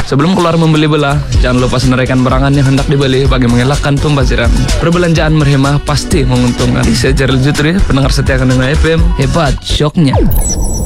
Sebelum keluar membeli belah, jangan lupa senaraikan barangan yang hendak dibeli bagi mengelakkan pembaziran. Perbelanjaan berhemah pasti menguntungkan. Saya Jaril Jutri, pendengar setia Kandungan FM, hebat syoknya.